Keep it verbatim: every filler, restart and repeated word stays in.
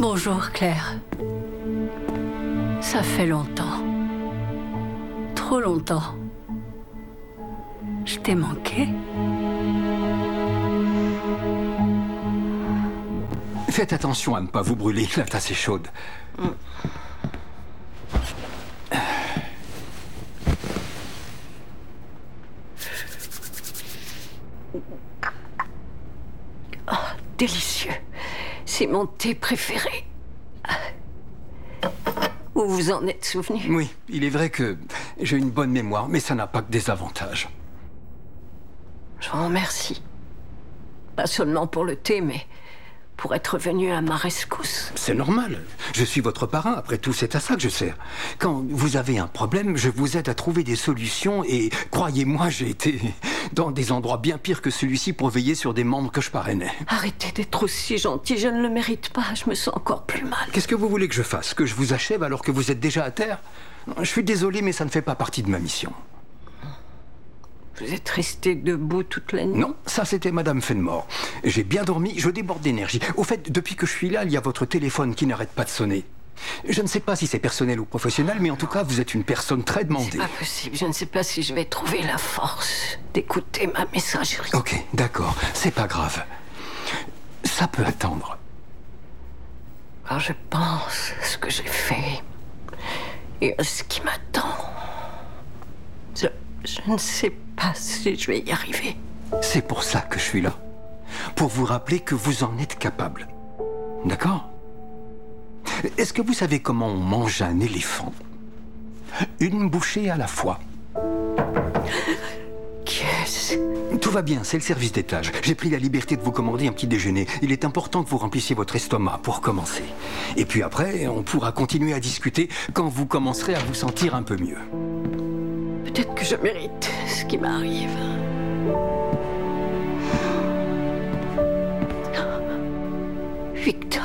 Bonjour, Claire. Ça fait longtemps. Trop longtemps. Je t'ai manqué. Faites attention à ne pas vous brûler, la tasse est chaude. Mm. Oh, délicieux. C'est mon thé préféré. Vous vous en êtes souvenu? Oui, il est vrai que j'ai une bonne mémoire, mais ça n'a pas que des avantages. Je vous remercie. Pas seulement pour le thé, mais pour être venu à ma rescousse. C'est normal. Je suis votre parrain. Après tout, c'est à ça que je sers. Quand vous avez un problème, je vous aide à trouver des solutions et, croyez-moi, j'ai été dans des endroits bien pires que celui-ci pour veiller sur des membres que je parrainais. Arrêtez d'être aussi gentil. Je ne le mérite pas. Je me sens encore plus mal. Qu'est-ce que vous voulez que je fasse? Que je vous achève alors que vous êtes déjà à terre? Je suis désolé, mais ça ne fait pas partie de ma mission. Vous êtes resté debout toute la nuit? Non, ça c'était Madame Fenmore. J'ai bien dormi, je déborde d'énergie. Au fait, depuis que je suis là, il y a votre téléphone qui n'arrête pas de sonner. Je ne sais pas si c'est personnel ou professionnel, mais en tout cas, vous êtes une personne très demandée. C'est pas possible, je ne sais pas si je vais trouver la force d'écouter ma messagerie. Ok, d'accord, c'est pas grave. Ça peut attendre. Quand je pense à ce que j'ai fait et à ce qui m'attend, je, je ne sais pas si je vais y arriver. C'est pour ça que je suis là. Pour vous rappeler que vous en êtes capable. D'accord? Est-ce que vous savez comment on mange un éléphant? Une bouchée à la fois. Qu'est-ce? Tout va bien, c'est le service d'étage. J'ai pris la liberté de vous commander un petit déjeuner. Il est important que vous remplissiez votre estomac pour commencer. Et puis après, on pourra continuer à discuter quand vous commencerez à vous sentir un peu mieux. Peut-être que je mérite ce qui m'arrive. Victor.